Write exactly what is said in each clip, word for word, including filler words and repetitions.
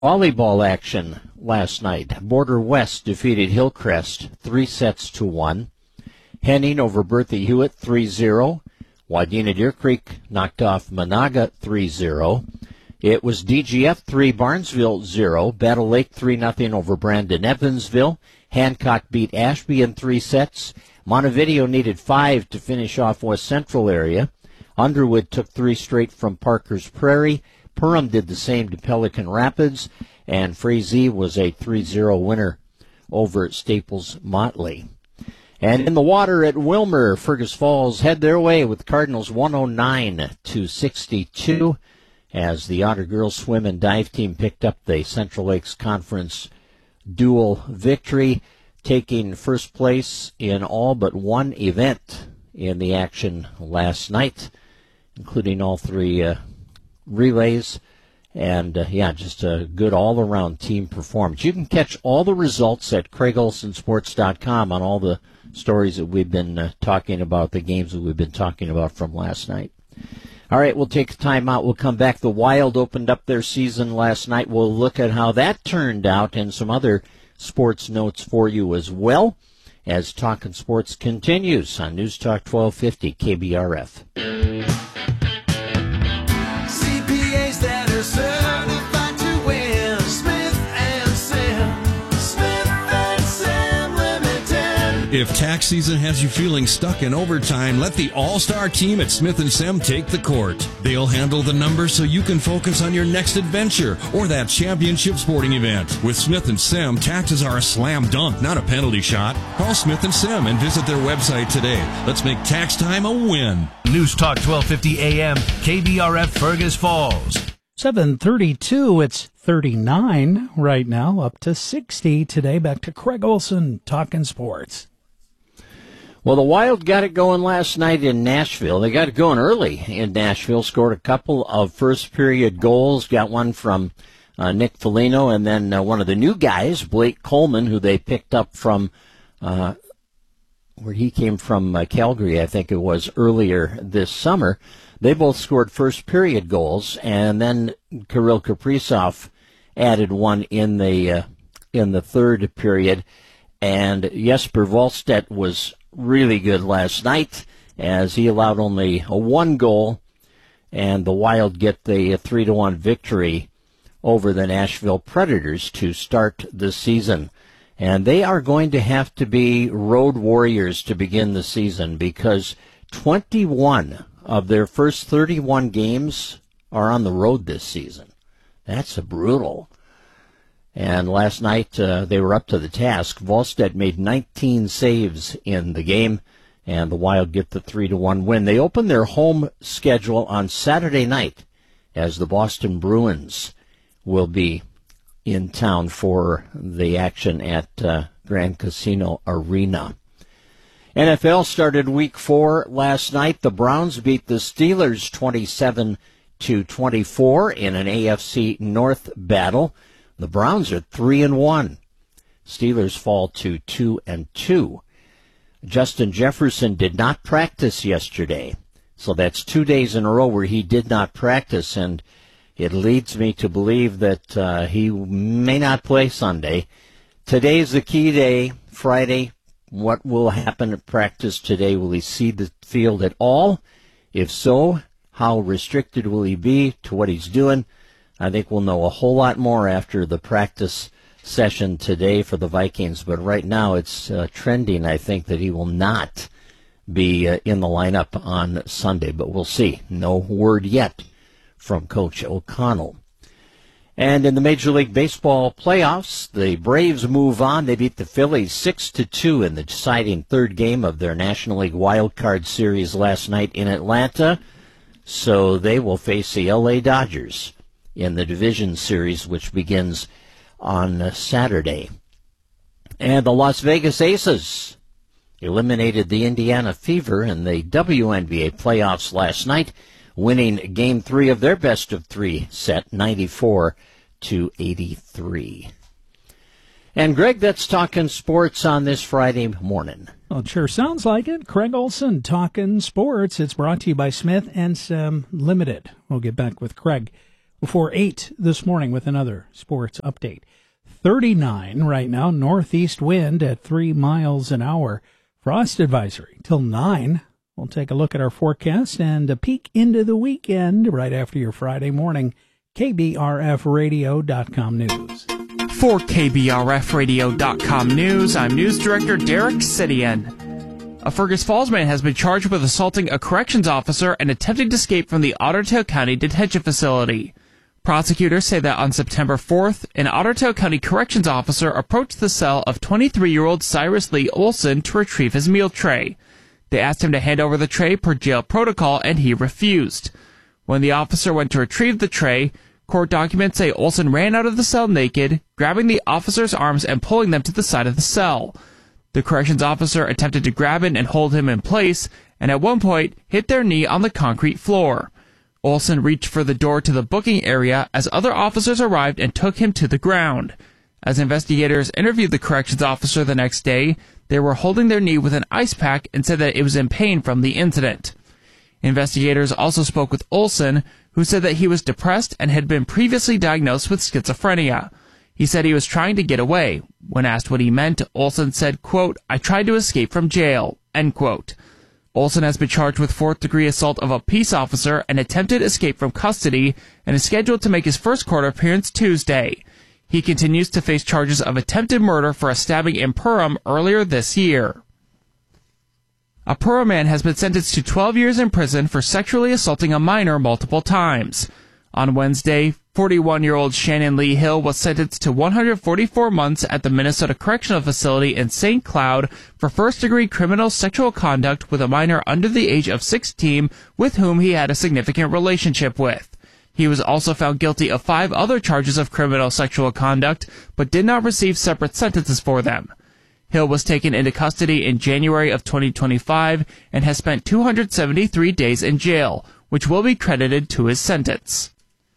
Volleyball action last night. Border West defeated Hillcrest three sets to one. Henning over Bertha Hewitt three zero. Wadena Deer Creek knocked off Monaga three zero. It was D G F three, Barnesville zero. Battle Lake three nothing over Brandon Evansville. Hancock beat Ashby in three sets. Montevideo needed five to finish off West Central area. Underwood took three straight from Parker's Prairie. Perham did the same to Pelican Rapids. And Frazee was a three zero winner over Staples Motley. And in the water at Wilmer, Fergus Falls head their way with Cardinals one oh nine to sixty-two as the Otter Girls swim and dive team picked up the Central Lakes Conference dual victory, taking first place in all but one event in the action last night, including all three uh, relays. And, uh, yeah, just a good all-around team performance. You can catch all the results at Craig Olson Sports dot com on all the stories that we've been uh, talking about, the games that we've been talking about from last night. All right, we'll take a time out. We'll come back. The Wild opened up their season last night. We'll look at how that turned out and some other sports notes for you as well as Talkin' Sports continues on News Talk twelve fifty K B R F. Certified to win. Smith and Sam. Smith and Sam Limited. If tax season has you feeling stuck in overtime, let the all-star team at Smith and Sam take the court. They'll handle the numbers so you can focus on your next adventure or that championship sporting event. With Smith and Sam, taxes are a slam dunk, not a penalty shot. Call Smith and Sam and visit their website today. Let's make tax time a win. News Talk twelve fifty A M, K B R F Fergus Falls. seven thirty-two, it's thirty-nine right now, up to sixty today. Back to Craig Olson, Talkin' Sports. Well, the Wild got it going last night in Nashville. They got it going early in Nashville, scored a couple of first-period goals, got one from uh, Nick Foligno, and then uh, one of the new guys, Blake Coleman, who they picked up from, uh, where he came from, uh, Calgary, I think it was, earlier this summer. They both scored first-period goals, and then Kirill Kaprizov added one in the uh, in the third period. And Jesper Wallstedt was really good last night as he allowed only a one goal, and the Wild get the three to one victory over the Nashville Predators to start the season. And they are going to have to be road warriors to begin the season because twenty-one of their first thirty-one games are on the road this season. That's a brutal. And last night uh, they were up to the task. Wallstedt made nineteen saves in the game, and the Wild get the three to one win. They open their home schedule on Saturday night as the Boston Bruins will be in town for the action at uh, Grand Casino Arena. N F L started week four last night. The Browns beat the Steelers twenty-seven to twenty-four in an A F C North battle. The Browns are three and one. Steelers fall to two and two. Justin Jefferson did not practice yesterday. So that's two days in a row where he did not practice, and it leads me to believe that uh, he may not play Sunday. Today's the key day, Friday. What will happen at practice today? Will he see the field at all? If so, how restricted will he be to what he's doing? I think we'll know a whole lot more after the practice session today for the Vikings. But right now it's uh, trending, I think, that he will not be uh, in the lineup on Sunday. But we'll see. No word yet from Coach O'Connell. And in the Major League Baseball playoffs, the Braves move on. They beat the Phillies six to two in the deciding third game of their National League Wild Card Series last night in Atlanta. So they will face the L A Dodgers in the division series, which begins on Saturday. And the Las Vegas Aces eliminated the Indiana Fever in the W N B A playoffs last night, winning game three of their best of three set, ninety-four to eighty-three. And Greg, that's Talkin' Sports on this Friday morning. Well, it sure sounds like it. Craig Olson, Talkin' Sports. It's brought to you by Smith and Sam Limited. We'll get back with Craig before eight this morning with another sports update. thirty-nine right now, northeast wind at three miles an hour. Frost advisory till nine. We'll take a look at our forecast and a peek into the weekend right after your Friday morning K B R F radio dot com news. For K B R F radio dot com news, I'm News Director Derek Sidian. A Fergus Falls man has been charged with assaulting a corrections officer and attempting to escape from the Otter Tail County detention facility. Prosecutors say that on September fourth, an Otter Tail County corrections officer approached the cell of twenty-three-year-old Cyrus Lee Olson to retrieve his meal tray. They asked him to hand over the tray per jail protocol, and he refused. When the officer went to retrieve the tray, court documents say Olson ran out of the cell naked, grabbing the officer's arms and pulling them to the side of the cell. The corrections officer attempted to grab him and hold him in place, and at one point hit their knee on the concrete floor. Olson reached for the door to the booking area as other officers arrived and took him to the ground. As investigators interviewed the corrections officer the next day, they were holding their knee with an ice pack and said that it was in pain from the incident. Investigators also spoke with Olson, who said that he was depressed and had been previously diagnosed with schizophrenia. He said he was trying to get away. When asked what he meant, Olson said, quote, "I tried to escape from jail," end quote. Olson has been charged with fourth-degree assault of a peace officer and attempted escape from custody and is scheduled to make his first court appearance Tuesday. He continues to face charges of attempted murder for a stabbing in Perham earlier this year. A Perham man has been sentenced to twelve years in prison for sexually assaulting a minor multiple times. On Wednesday, forty-one-year-old Shannon Lee Hill was sentenced to one hundred forty-four months at the Minnesota Correctional Facility in Saint Cloud for first-degree criminal sexual conduct with a minor under the age of sixteen with whom he had a significant relationship with. He was also found guilty of five other charges of criminal sexual conduct, but did not receive separate sentences for them. Hill was taken into custody in January of twenty twenty-five and has spent two hundred seventy-three days in jail, which will be credited to his sentence.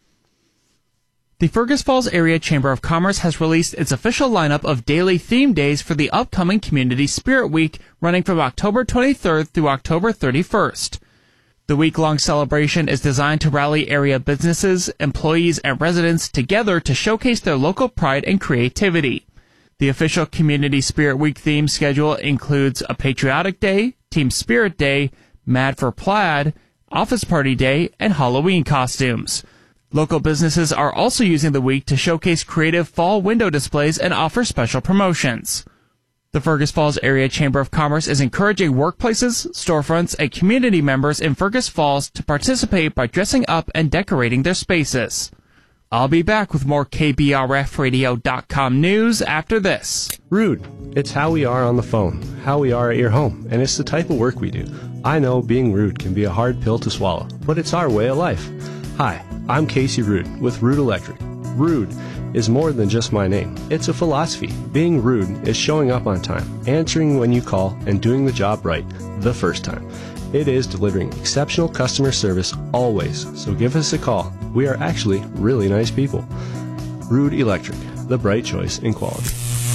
The Fergus Falls Area Chamber of Commerce has released its official lineup of daily theme days for the upcoming Community Spirit Week, running from October twenty-third through October thirty-first. The week-long celebration is designed to rally area businesses, employees, and residents together to showcase their local pride and creativity. The official Community Spirit Week theme schedule includes a Patriotic Day, Team Spirit Day, Mad for Plaid, Office Party Day, and Halloween costumes. Local businesses are also using the week to showcase creative fall window displays and offer special promotions. The Fergus Falls Area Chamber of Commerce is encouraging workplaces, storefronts, and community members in Fergus Falls to participate by dressing up and decorating their spaces. I'll be back with more K B R F radio dot com news after this. Rude. It's how we are on the phone, how we are at your home, and it's the type of work we do. I know being rude can be a hard pill to swallow, but it's our way of life. Hi, I'm Casey Rude with Rude Electric. Rude is more than just my name. It's a philosophy. Being rude is showing up on time, answering when you call, and doing the job right the first time. It is delivering exceptional customer service always, so give us a call. We are actually really nice people. Rude Electric, the bright choice in quality.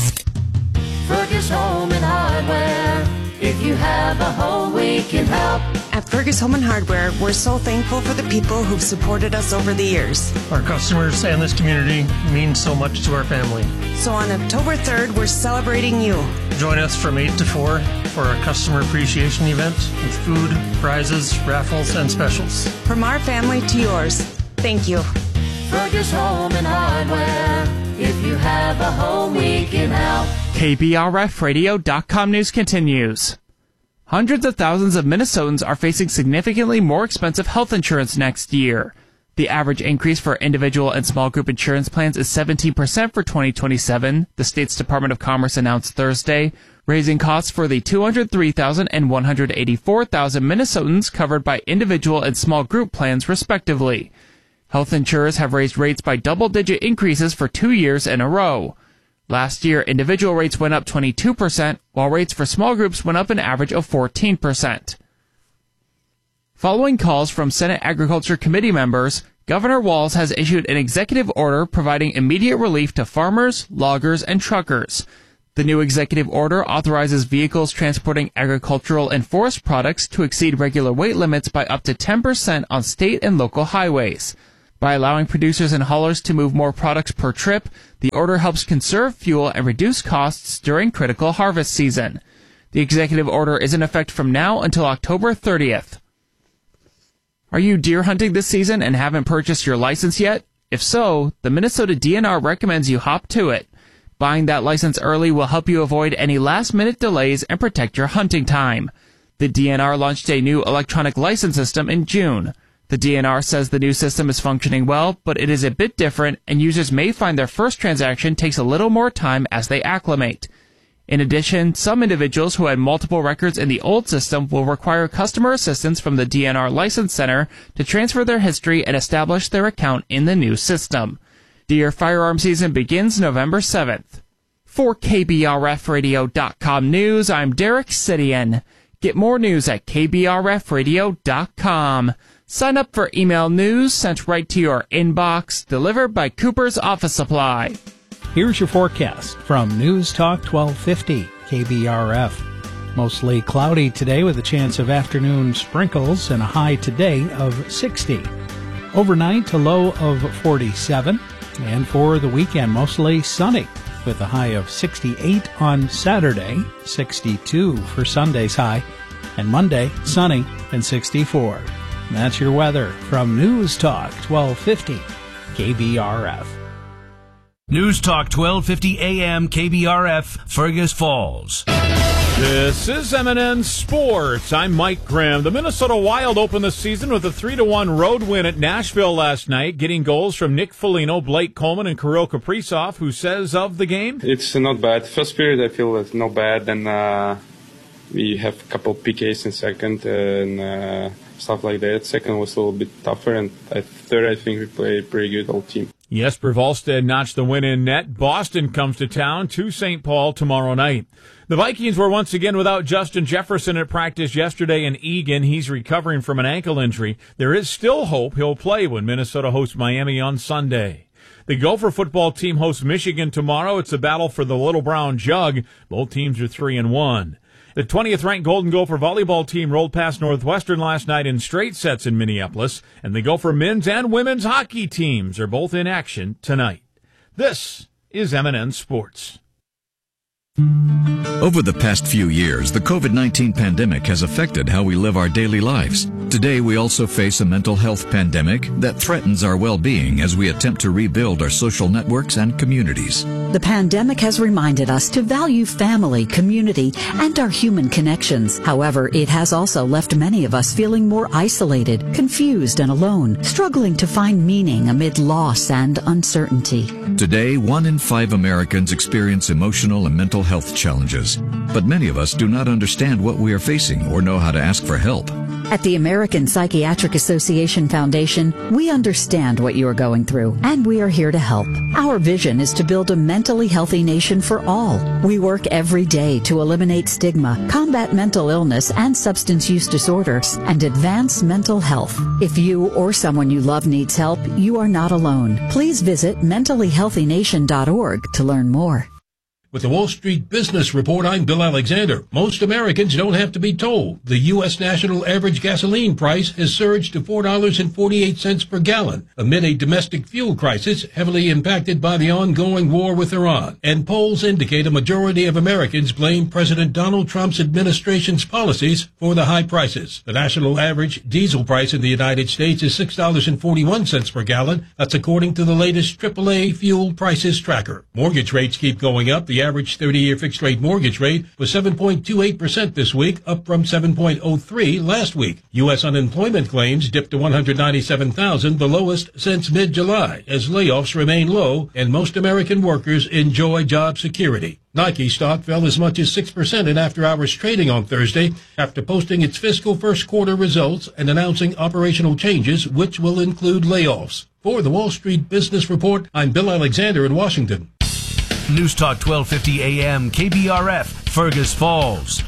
Fergus Home and Hardware. If you have a home, we can help. At Fergus Home and Hardware, we're so thankful for the people who've supported us over the years. Our customers and this community mean so much to our family. So on October third, we're celebrating you. Join us from eight to four for our customer appreciation event with food, prizes, raffles, and specials. From our family to yours, thank you. Fergus Home and Hardware. If you have a home, we can help. K B R F radio dot com news continues. Hundreds of thousands of Minnesotans are facing significantly more expensive health insurance next year. The average increase for individual and small group insurance plans is seventeen percent for twenty twenty-seven, the state's Department of Commerce announced Thursday, raising costs for the two hundred three thousand and one hundred eighty-four thousand Minnesotans covered by individual and small group plans, respectively. Health insurers have raised rates by double-digit increases for two years in a row. Last year, individual rates went up twenty-two percent, while rates for small groups went up an average of fourteen percent. Following calls from Senate Agriculture Committee members, Governor Walz has issued an executive order providing immediate relief to farmers, loggers, and truckers. The new executive order authorizes vehicles transporting agricultural and forest products to exceed regular weight limits by up to ten percent on state and local highways. By allowing producers and haulers to move more products per trip, the order helps conserve fuel and reduce costs during critical harvest season. The executive order is in effect from now until October thirtieth. Are you deer hunting this season and haven't purchased your license yet? If so, the Minnesota D N R recommends you hop to it. Buying that license early will help you avoid any last-minute delays and protect your hunting time. The D N R launched a new electronic license system in June. The D N R says the new system is functioning well, but it is a bit different, and users may find their first transaction takes a little more time as they acclimate. In addition, some individuals who had multiple records in the old system will require customer assistance from the D N R License Center to transfer their history and establish their account in the new system. Deer firearm season begins November seventh. For K B R F radio dot com News, I'm Derek Sidian. Get more news at K B R F radio dot com. Sign up for email news sent right to your inbox, delivered by Cooper's Office Supply. Here's your forecast from News Talk twelve fifty K B R F. Mostly cloudy today with a chance of afternoon sprinkles and a high today of sixty. Overnight, a low of forty-seven. And for the weekend, mostly sunny with a high of sixty-eight on Saturday, sixty-two for Sunday's high, and Monday, sunny and sixty-four. That's your weather from News Talk twelve fifty K B R F. News Talk twelve fifty A M K B R F, Fergus Falls. This is M and N Sports. I'm Mike Grimm. The Minnesota Wild opened the season with a three to one road win at Nashville last night, getting goals from Nick Foligno, Blake Coleman, and Kirill Kaprizov, who says of the game, it's not bad. First period, I feel it's not bad. Then uh, we have a couple P Ks in second and uh, stuff like that. Second was a little bit tougher, and at third, I think we played pretty good, whole team. Jesper Wallstedt notched the win in net. Boston comes to town to Saint Paul tomorrow night. The Vikings were once again without Justin Jefferson at practice yesterday in Eagan. He's recovering from an ankle injury. There is still hope he'll play when Minnesota hosts Miami on Sunday. The Gopher football team hosts Michigan tomorrow. It's a battle for the Little Brown Jug. Both teams are three and one. The twentieth ranked Golden Gopher volleyball team rolled past Northwestern last night in straight sets in Minneapolis, and the Gopher men's and women's hockey teams are both in action tonight. This is M and N Sports. Over the past few years, the COVID nineteen pandemic has affected how we live our daily lives. Today, we also face a mental health pandemic that threatens our well-being as we attempt to rebuild our social networks and communities. The pandemic has reminded us to value family, community, and our human connections. However, it has also left many of us feeling more isolated, confused, and alone, struggling to find meaning amid loss and uncertainty. Today, one in five Americans experience emotional and mental health challenges, but many of us do not understand what we are facing or know how to ask for help. At the American Psychiatric Association Foundation, we understand what you are going through, and we are here to help. Our vision is to build a mentally healthy nation for all. We work every day to eliminate stigma, combat mental illness and substance use disorders, and advance mental health. If you or someone you love needs help, you are not alone. Please visit mentally healthy nation dot org to learn more. With the Wall Street Business Report, I'm Bill Alexander. Most Americans don't have to be told. The U S national average gasoline price has surged to four dollars and forty-eight cents per gallon amid a domestic fuel crisis heavily impacted by the ongoing war with Iran. And polls indicate a majority of Americans blame President Donald Trump's administration's policies for the high prices. The national average diesel price in the United States is six dollars and forty-one cents per gallon. That's according to the latest triple A fuel prices tracker. Mortgage rates keep going up. The average thirty-year fixed-rate mortgage rate was seven point two eight percent this week, up from seven point oh three last week. U S unemployment claims dipped to one hundred ninety-seven thousand, the lowest since mid-July, as layoffs remain low and most American workers enjoy job security. Nike stock fell as much as six percent in after-hours trading on Thursday after posting its fiscal first-quarter results and announcing operational changes, which will include layoffs. For the Wall Street Business Report, I'm Bill Alexander in Washington. News Talk twelve fifty A M K B R F, Fergus Falls.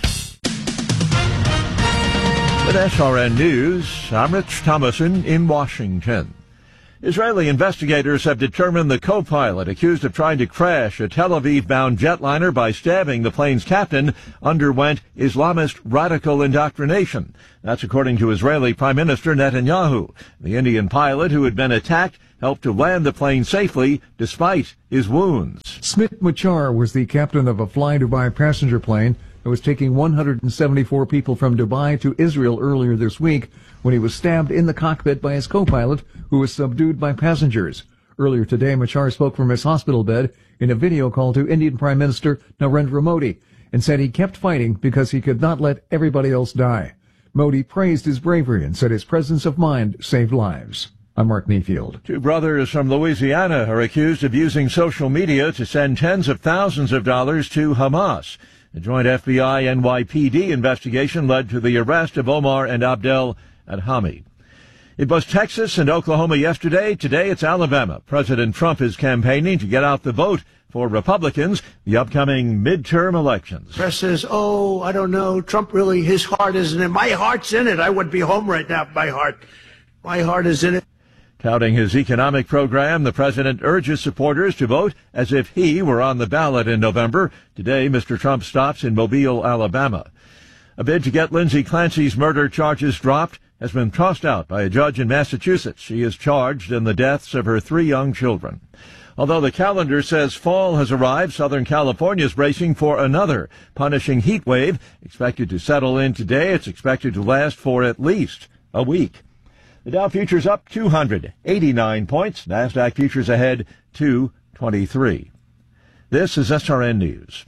With S R N News, I'm Rich Thomason in Washington. Israeli investigators have determined the co-pilot accused of trying to crash a Tel Aviv-bound jetliner by stabbing the plane's captain underwent Islamist radical indoctrination. That's according to Israeli Prime Minister Netanyahu. The Indian pilot who had been attacked helped to land the plane safely despite his wounds. Smith Machar was the captain of a Fly Dubai passenger plane that was taking one hundred seventy-four people from Dubai to Israel earlier this week when he was stabbed in the cockpit by his co-pilot, who was subdued by passengers. Earlier today, Machar spoke from his hospital bed in a video call to Indian Prime Minister Narendra Modi and said he kept fighting because he could not let everybody else die. Modi praised his bravery and said his presence of mind saved lives. I'm Mark Mayfield. Two brothers from Louisiana are accused of using social media to send tens of thousands of dollars to Hamas. A joint F B I N Y P D investigation led to the arrest of Omar and Abdel Adhami. It was Texas and Oklahoma yesterday. Today it's Alabama. President Trump is campaigning to get out the vote for Republicans, the upcoming midterm elections. Press says, oh, I don't know, Trump really, his heart isn't in it. My heart's in it. I would be home right now if my heart. My heart is in it. Touting his economic program, the president urges supporters to vote as if he were on the ballot in November. Today, Mister Trump stops in Mobile, Alabama. A bid to get Lindsay Clancy's murder charges dropped has been tossed out by a judge in Massachusetts. She is charged in the deaths of her three young children. Although the calendar says fall has arrived, Southern California is bracing for another punishing heat wave. Expected to settle in today, it's expected to last for at least a week. The Dow futures up two hundred eighty-nine points. NASDAQ futures ahead two twenty-three. This is S R N News.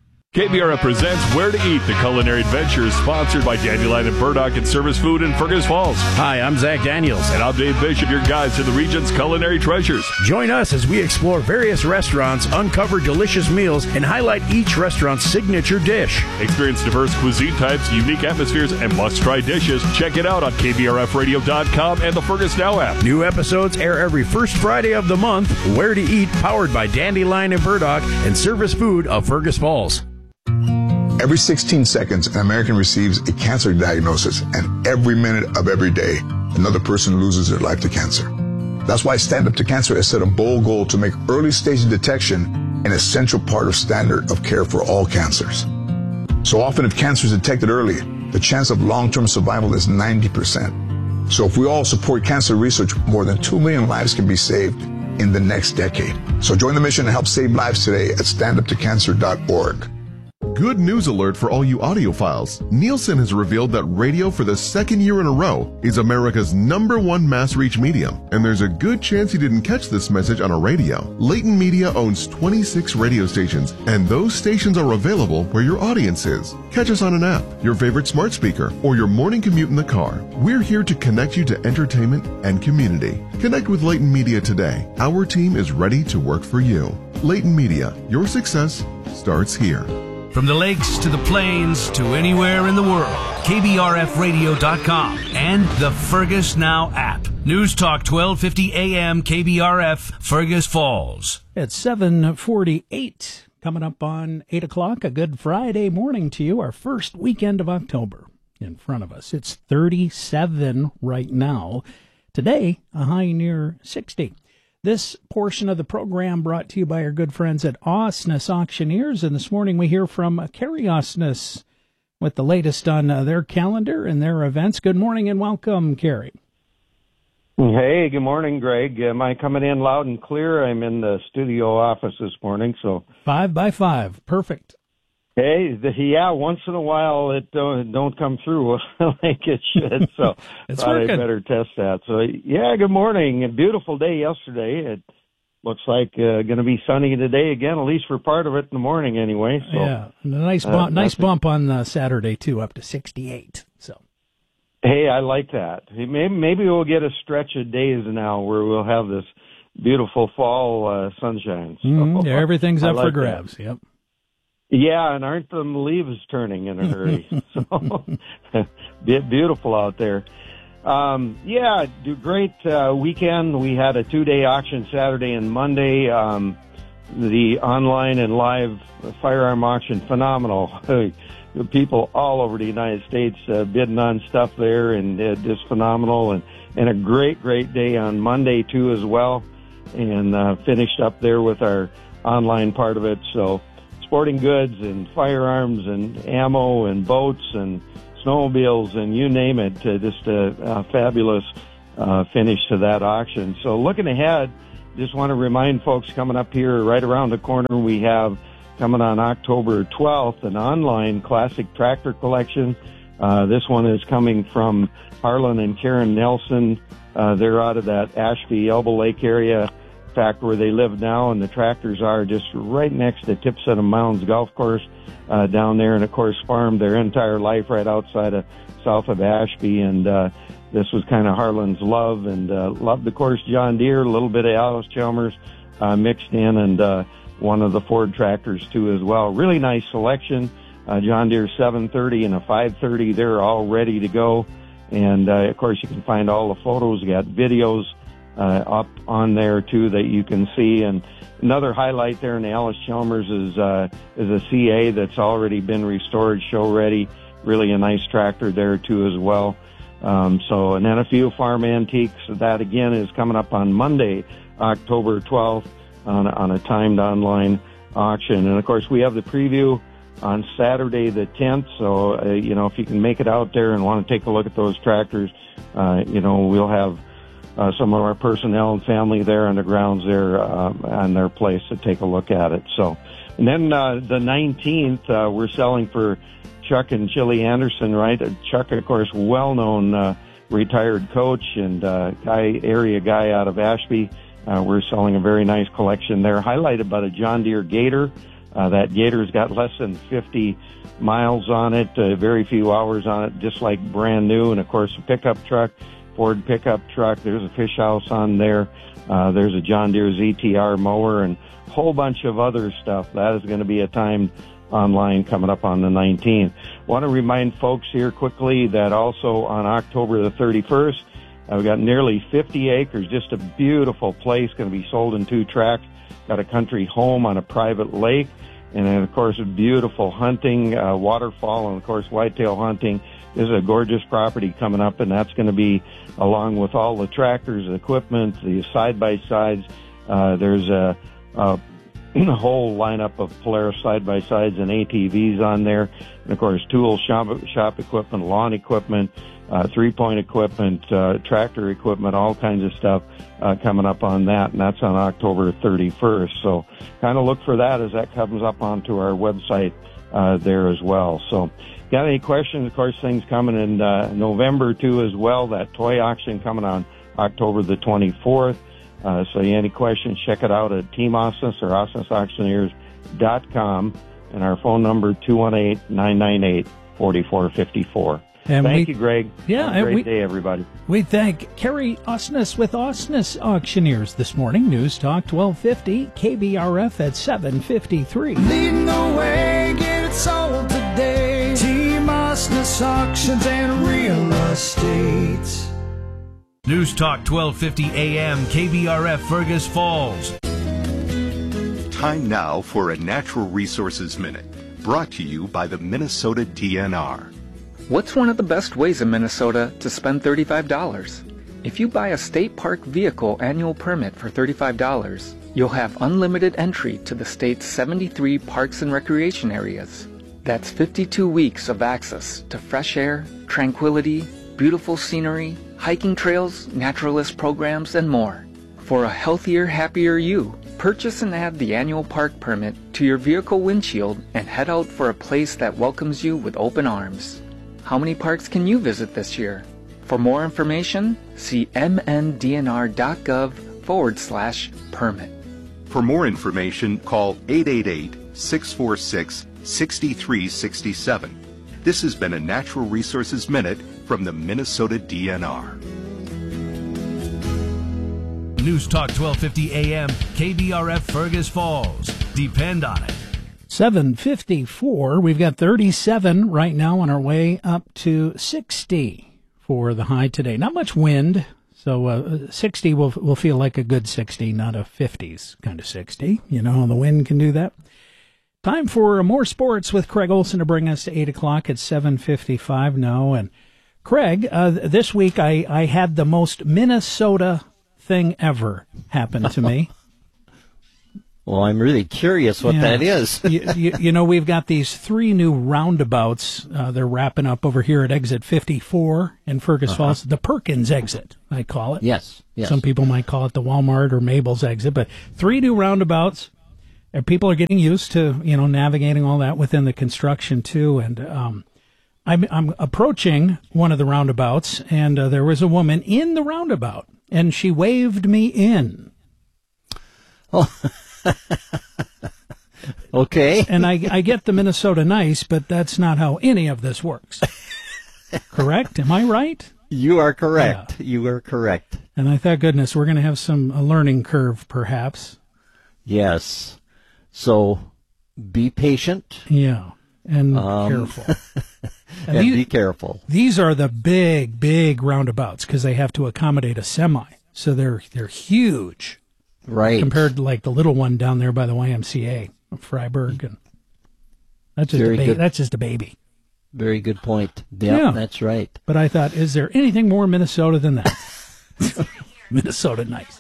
K B R F presents Where to Eat, the culinary adventure, sponsored by Dandelion and Burdock and Service Food in Fergus Falls. Hi, I'm Zach Daniels. And I'm Dave Bishop, your guides to the region's culinary treasures. Join us as we explore various restaurants, uncover delicious meals, and highlight each restaurant's signature dish. Experience diverse cuisine types, unique atmospheres, and must-try dishes. Check it out on K B R F radio dot com and the Fergus Now app. New episodes air every first Friday of the month. Where to Eat, powered by Dandelion and Burdock and Service Food of Fergus Falls. Every sixteen seconds, an American receives a cancer diagnosis, and every minute of every day, another person loses their life to cancer. That's why Stand Up to Cancer has set a bold goal to make early stage detection an essential part of standard of care for all cancers. So often, if cancer is detected early, the chance of long-term survival is ninety percent. So if we all support cancer research, more than two million lives can be saved in the next decade. So join the mission to help save lives today at stand up to cancer dot org. Good news alert for all you audiophiles. Nielsen has revealed that radio for the second year in a row is America's number one mass reach medium. And there's a good chance you didn't catch this message on a radio. Leighton Media owns twenty-six radio stations, and those stations are available where your audience is. Catch us on an app, your favorite smart speaker, or your morning commute in the car. We're here to connect you to entertainment and community. Connect with Leighton Media today. Our team is ready to work for you. Leighton Media, your success starts here. From the lakes to the plains to anywhere in the world, K B R F radio dot com and the Fergus Now app. News Talk twelve fifty A M K B R F, Fergus Falls. It's seven forty-eight, coming up on eight o'clock. A good Friday morning to you, our first weekend of October in front of us. It's thirty-seven right now. Today, a high near sixty. This portion of the program brought to you by our good friends at Osnes Auctioneers, and this morning we hear from Kerry Osnes with the latest on uh, their calendar and their events. Good morning and welcome, Kerry. Hey, good morning, Greg. Am I coming in loud and clear? I'm in the studio office this morning, so five by five, perfect. Hey, the, yeah, once in a while it don't, don't come through like it should, so it's thought working. I better test that. So, yeah, good morning. A beautiful day yesterday. It looks like uh, going to be sunny today again, at least for part of it in the morning anyway. So, yeah, and a nice, bump, uh, nice bump on uh, Saturday, too, up to sixty-eight. So, hey, I like that. Maybe, maybe we'll get a stretch of days now where we'll have this beautiful fall uh, sunshine. So, mm, yeah, everything's up like for grabs, that. Yep. Yeah, and aren't the leaves turning in a hurry? So, beautiful out there. Um, yeah, do great uh, weekend. We had a two-day auction Saturday and Monday. Um, the online and live firearm auction, phenomenal. people all over the United States uh, bidding on stuff there, and uh, just phenomenal. And, and a great, great day on Monday, too, as well. And uh, finished up there with our online part of it. So sporting goods and firearms and ammo and boats and snowmobiles and you name it, uh, just a, a fabulous uh, finish to that auction. So looking ahead, just want to remind folks coming up here right around the corner, we have coming on October twelfth an online classic tractor collection. Uh, this one is coming from Harlan and Karen Nelson. Uh, they're out of that Ashby, Elbow Lake area, in fact, where they live now, and the tractors are just right next to Tipsettum Mounds Golf Course uh, down there, and of course farmed their entire life right outside of south of Ashby. And uh, this was kind of Harlan's love, and uh, loved, of course, John Deere, a little bit of Alice Chalmers uh, mixed in, and uh, one of the Ford tractors too as well. Really nice selection. Uh, John Deere seven thirty and a five thirty, they're all ready to go. And, uh, of course, you can find all the photos. You got videos uh, up on there, too, that you can see. And another highlight there in the Alice Chalmers is uh, is a C A that's already been restored, show-ready. Really a nice tractor there, too, as well. Um, so, and then a few farm antiques. That, again, is coming up on Monday, October twelfth, on, on a timed online auction. And, of course, we have the preview on Saturday the tenth, so, uh, you know, if you can make it out there and want to take a look at those tractors, uh, you know, we'll have uh, some of our personnel and family there on the grounds there uh, on their place to take a look at it. So, and then uh, the nineteenth, uh, we're selling for Chuck and Chili Anderson, right? Uh, Chuck, of course, well-known uh, retired coach and uh, guy, area guy out of Ashby. Uh, we're selling a very nice collection there, highlighted by the John Deere Gator. Uh, that Gator's got less than fifty miles on it, uh, very few hours on it, just like brand new. And, of course, a pickup truck, Ford pickup truck. There's a fish house on there. Uh, there's a John Deere Z T R mower and a whole bunch of other stuff. That is going to be a timed online coming up on the nineteenth. Want to remind folks here quickly that also on October the thirty-first, uh, we've got nearly fifty acres, just a beautiful place, going to be sold in two tracks. Got a country home on a private lake, and then, of course, beautiful hunting, uh, waterfall, and, of course, whitetail hunting. This is a gorgeous property coming up, and that's going to be along with all the tractors, the equipment, the side-by-sides. Uh, there's a, a, a whole lineup of Polaris side-by-sides and A T Vs on there, and, of course, tool shop, shop equipment, lawn equipment, uh, three-point equipment, uh, tractor equipment, all kinds of stuff uh, coming up on that, and that's on October thirty-first. So kind of look for that as that comes up onto our website uh, there as well. So got any questions? Of course, things coming in uh, November, too, as well. That toy auction coming on October the twenty-fourth. Uh, so any questions, check it out at Team Osnes or osnes auctioneers dot com, and our phone number two one eight, nine nine eight, four four five four. And thank we, you, Greg. Yeah, Have a great we, day, everybody. We thank Kerry Osnes with Osnes Auctioneers this morning. News Talk twelve fifty, K B R F at seven fifty-three. Leading the way, get it sold today. Team Osnes Auctions and Real Estate. News Talk twelve fifty A M, K B R F Fergus Falls. Time now for a Natural Resources Minute, brought to you by the Minnesota D N R. What's one of the best ways in Minnesota to spend thirty-five dollars? If you buy a state park vehicle annual permit for thirty-five dollars, you'll have unlimited entry to the state's seventy-three parks and recreation areas. That's fifty-two weeks of access to fresh air, tranquility, beautiful scenery, hiking trails, naturalist programs, and more. For a healthier, happier you, purchase and add the annual park permit to your vehicle windshield and head out for a place that welcomes you with open arms. How many parks can you visit this year? For more information, see mndnr.gov forward slash permit. For more information, call eight eight eight, six four six, six three six seven. This has been a Natural Resources Minute from the Minnesota D N R. News Talk twelve fifty A M, K B R F Fergus Falls. Depend on it. seven fifty-four. We've got thirty-seven right now on our way up to sixty for the high today. Not much wind, so uh, sixty will will feel like a good sixty, not a fifties kind of sixty. You know how the wind can do that. Time for more sports with Craig Olson to bring us to eight o'clock at seven fifty-five now. And Craig, uh, this week I, I had the most Minnesota thing ever happen to me. Well, I'm really curious what yeah. that is. you, you, you know, we've got these three new roundabouts. Uh, they're wrapping up over here at exit fifty-four in Fergus uh-huh. Falls. The Perkins exit, I call it. Yes, yes. Some people might call it the Walmart or Mabel's exit, but three new roundabouts. And people are getting used to, you know, navigating all that within the construction too. And um, I'm, I'm approaching one of the roundabouts, and uh, there was a woman in the roundabout, and she waved me in. Oh. Okay. And I, I get the Minnesota nice, but that's not how any of this works. Correct? Am I right? You are correct. Yeah. You are correct. And I thought, goodness, we're going to have some a learning curve, perhaps. Yes. So be patient. Yeah. And um, careful. And, and these, be careful. These are the big, big roundabouts because they have to accommodate a semi. So they're they're huge. Right. Compared to like the little one down there by the Y M C A of Freiburg, and that's just Very a ba- good. that's just a baby. Very good point. Yep, yeah, that's right. But I thought, is there anything more Minnesota than that? Minnesota nice.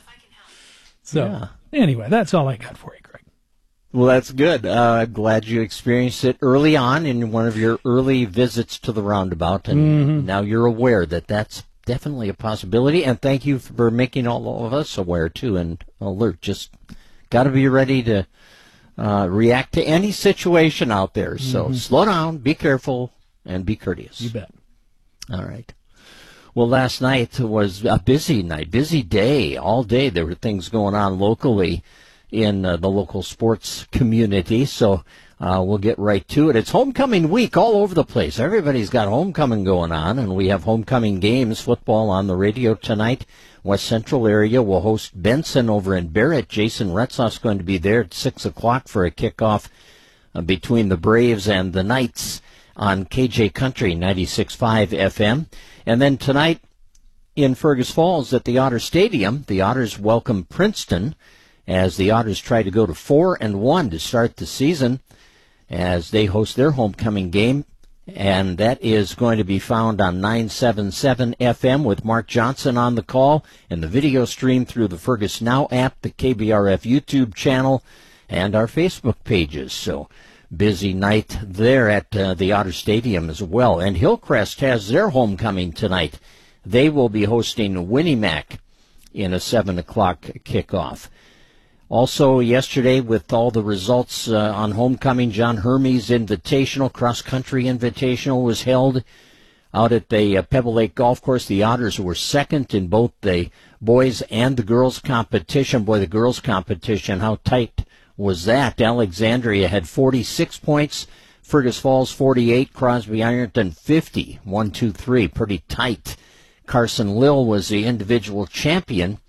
So yeah. Anyway, that's all I got for you, Greg. Well, that's good. Uh, I'm glad you experienced it early on in one of your early visits to the roundabout, and mm-hmm. now you're aware that that's definitely a possibility, and thank you for making all of us aware, too, and alert. Just got to be ready to uh, react to any situation out there. So mm-hmm. slow down, be careful, and be courteous. You bet. All right. Well, last night was a busy night, busy day. All day there were things going on locally in uh, the local sports community, so Uh, we'll get right to it. It's homecoming week all over the place. Everybody's got homecoming going on, and we have homecoming games, football on the radio tonight. West Central area will host Benson over in Barrett. Jason Retzoff's going to be there at six o'clock for a kickoff uh, between the Braves and the Knights on K J Country ninety-six point five F M. And then tonight in Fergus Falls at the Otter Stadium, the Otters welcome Princeton as the Otters try to go to four and one to start the season, as they host their homecoming game, and that is going to be found on nine seventy-seven F M with Mark Johnson on the call, and the video stream through the Fergus Now app, the K B R F YouTube channel, and our Facebook pages. So busy night there at uh, the Otter Stadium as well. And Hillcrest has their homecoming tonight. They will be hosting Winnimac in a seven o'clock kickoff. Also, yesterday, with all the results uh, on homecoming, John Hermes Invitational, cross-country invitational, was held out at the uh, Pebble Lake Golf Course. The Otters were second in both the boys and the girls competition. Boy, the girls competition, how tight was that? Alexandria had forty-six points, Fergus Falls forty-eight, Crosby Ironton fifty. One, two, three, pretty tight. Carson Lill was the individual champion.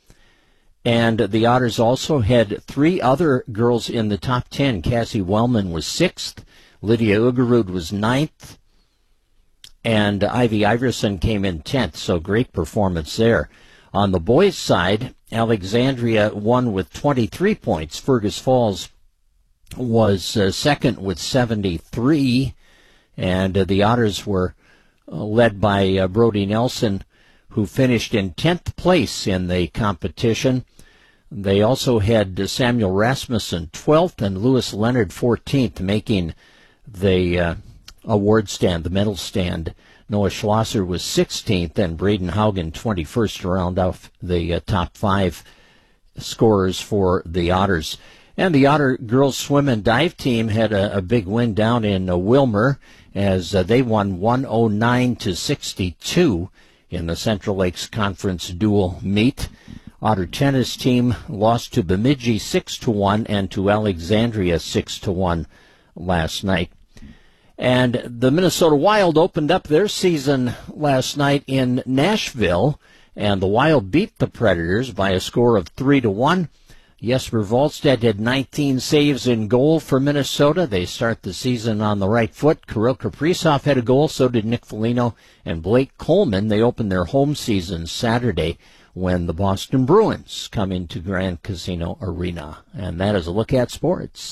And the Otters also had three other girls in the top ten. Cassie Wellman was sixth. Lydia Ugerud was ninth. And Ivy Iverson came in tenth, so great performance there. On the boys' side, Alexandria won with twenty-three points. Fergus Falls was uh, second with seventy-three. And uh, the Otters were uh, led by uh, Brody Nelson, who finished in tenth place in the competition. They also had Samuel Rasmussen twelfth and Lewis Leonard fourteenth, making the uh, award stand, the medal stand. Noah Schlosser was sixteenth and Braden Haugen twenty-first to round off the uh, top five scorers for the Otters. And the Otter girls swim and dive team had a, a big win down in uh, Wilmer as uh, they won one oh nine to sixty-two in the Central Lakes Conference dual meet. Otter tennis team lost to Bemidji six to one and to Alexandria six to one last night. And the Minnesota Wild opened up their season last night in Nashville, and the Wild beat the Predators by a score of three to one. Jesper Wallstedt had nineteen saves in goal for Minnesota. They start the season on the right foot. Kirill Kaprizov had a goal, so did Nick Foligno and Blake Coleman. They opened their home season Saturday when the Boston Bruins come into Grand Casino Arena. And that is a look at sports.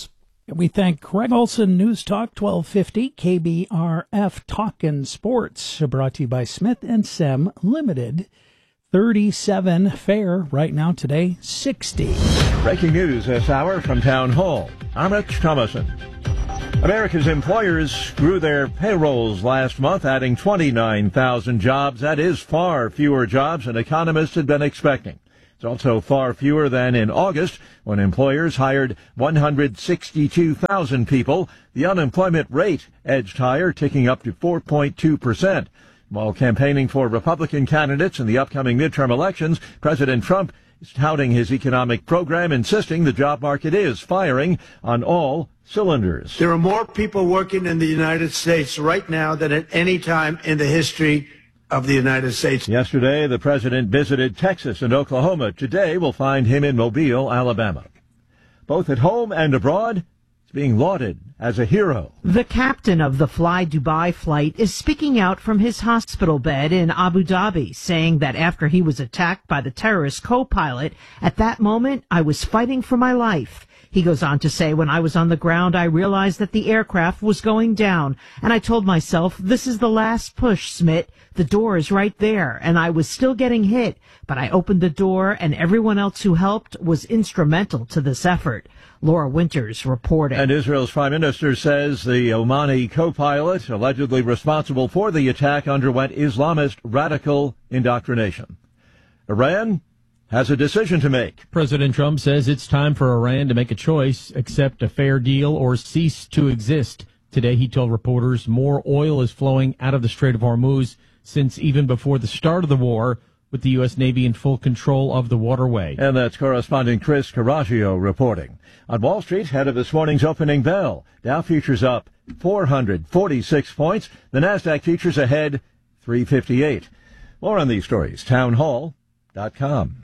We thank Craig Olson, News Talk twelve fifty, K B R F Talkin' Sports, brought to you by Smith and Sem Limited. thirty-seven fair right now today, sixty. Breaking news this hour from Town Hall. I'm Rich Thomason. America's employers grew their payrolls last month, adding twenty-nine thousand jobs. That is far fewer jobs than economists had been expecting. It's also far fewer than in August, when employers hired one hundred sixty-two thousand people. The unemployment rate edged higher, ticking up to four point two percent. While campaigning for Republican candidates in the upcoming midterm elections, President Trump is touting his economic program, insisting the job market is firing on all cylinders. There are more people working in the United States right now than at any time in the history of the United States. Yesterday, the president visited Texas and Oklahoma. Today, we'll find him in Mobile, Alabama. Both at home and abroad, he's being lauded as a hero. The captain of the Fly Dubai flight is speaking out from his hospital bed in Abu Dhabi, saying that after he was attacked by the terrorist co-pilot, at that moment, I was fighting for my life. He goes on to say, when I was on the ground, I realized that the aircraft was going down, and I told myself, this is the last push, Smith. The door is right there, and I was still getting hit, but I opened the door, and everyone else who helped was instrumental to this effort. Laura Winters reporting. And Israel's prime minister says the Omani co-pilot, allegedly responsible for the attack, underwent Islamist radical indoctrination. Iran has a decision to make. President Trump says it's time for Iran to make a choice, accept a fair deal or cease to exist. Today he told reporters more oil is flowing out of the Strait of Hormuz since even before the start of the war, with the U S. Navy in full control of the waterway. And that's correspondent Chris Carraggio reporting. On Wall Street, ahead of this morning's opening bell, Dow futures up four hundred forty-six points. The NASDAQ futures ahead three fifty-eight. More on these stories, town hall dot com.